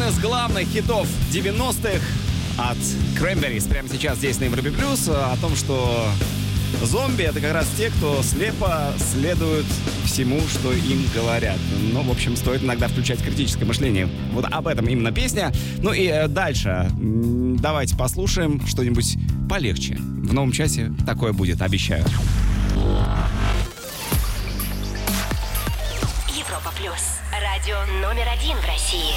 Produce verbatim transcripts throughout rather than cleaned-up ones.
из главных хитов девяностых от Cranberries прямо сейчас здесь на Европе Плюс о том, что зомби — это как раз те, кто слепо следует всему, что им говорят. Ну, в общем, стоит иногда включать критическое мышление. Вот об этом именно песня. Ну и э, дальше. Давайте послушаем что-нибудь полегче. В новом часе такое будет, обещаю. Европа Плюс. Радио номер один в России.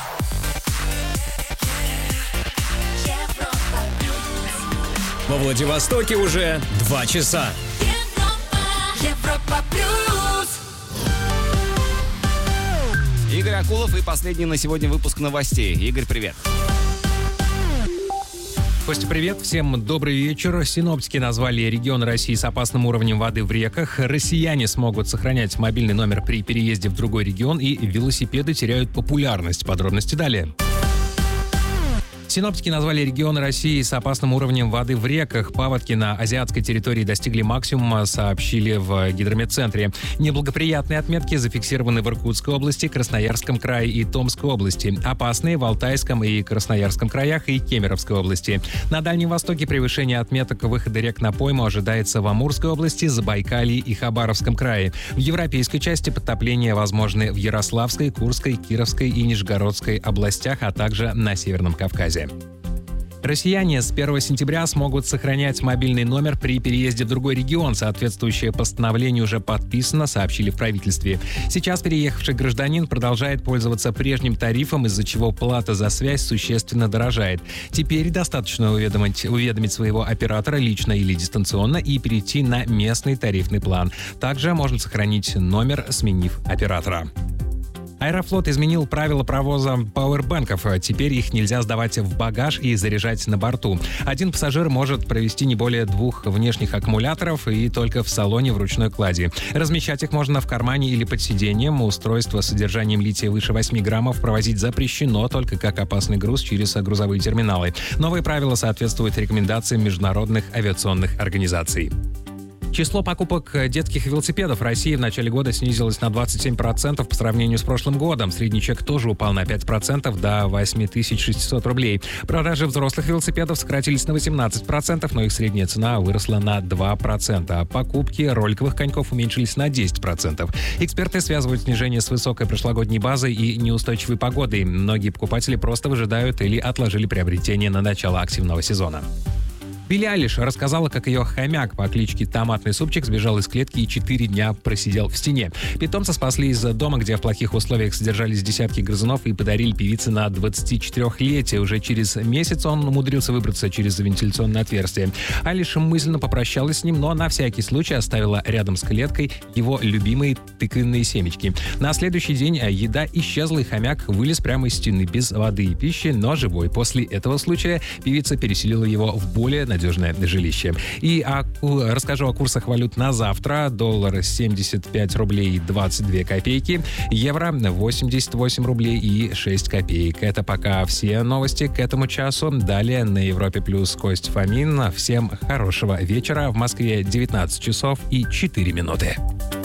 Во Владивостоке уже два часа. Европа Плюс. Игорь Акулов и последний на сегодня выпуск новостей. Игорь, привет. Костя, привет. Всем добрый вечер. Синоптики назвали регионы России с опасным уровнем воды в реках. Россияне смогут сохранять мобильный номер при переезде в другой регион, и велосипеды теряют популярность. Подробности далее. Синоптики назвали регионы России с опасным уровнем воды в реках. Паводки на азиатской территории достигли максимума, сообщили в гидрометцентре. Неблагоприятные отметки зафиксированы в Иркутской области, Красноярском крае и Томской области. Опасные в Алтайском и Красноярском краях и Кемеровской области. На Дальнем Востоке превышение отметок выхода рек на пойму ожидается в Амурской области, Забайкалье и Хабаровском крае. В европейской части подтопления возможны в Ярославской, Курской, Кировской и Нижегородской областях, а также на Северном Кавказе. Россияне с первого сентября смогут сохранять мобильный номер при переезде в другой регион. Соответствующее постановление уже подписано, сообщили в правительстве. Сейчас переехавший гражданин продолжает пользоваться прежним тарифом, из-за чего плата за связь существенно дорожает. Теперь достаточно уведомить, уведомить своего оператора лично или дистанционно и перейти на местный тарифный план. Также можно сохранить номер, сменив оператора. Аэрофлот изменил правила провоза пауэрбэнков. Теперь их нельзя сдавать в багаж и заряжать на борту. Один пассажир может провести не более двух внешних аккумуляторов и только в салоне в ручной клади. Размещать их можно в кармане или под сиденьем. Устройство с содержанием лития выше восьми граммов провозить запрещено только как опасный груз через грузовые терминалы. Новые правила соответствуют рекомендациям международных авиационных организаций. Число покупок детских велосипедов в России в начале года снизилось на двадцать семь процентов по сравнению с прошлым годом. Средний чек тоже упал на пять процентов до восемь тысяч шестьсот рублей. Продажи взрослых велосипедов сократились на восемнадцать процентов, но их средняя цена выросла на два процента. Покупки роликовых коньков уменьшились на десять процентов. Эксперты связывают снижение с высокой прошлогодней базой и неустойчивой погодой. Многие покупатели просто выжидают или отложили приобретение на начало активного сезона. Билли Айлиш рассказала, как ее хомяк по кличке Томатный Супчик сбежал из клетки и четыре дня просидел в стене. Питомца спасли из дома, где в плохих условиях содержались десятки грызунов, и подарили певице на двадцатичетырёхлетие. Уже через месяц он умудрился выбраться через вентиляционное отверстие. Айлиш мысленно попрощалась с ним, но на всякий случай оставила рядом с клеткой его любимые тыквенные семечки. На следующий день еда исчезла, и хомяк вылез прямо из стены без воды и пищи, но живой. После этого случая певица переселила его в более надежное жилище. И о, расскажу о курсах валют на завтра. Доллар семьдесят пять рублей двадцать две копейки, евро восемьдесят восемь рублей и шесть копеек. Это пока все новости к этому часу. Далее на Европе Плюс Костя Фомин. Всем хорошего вечера. В Москве девятнадцать часов и четыре минуты.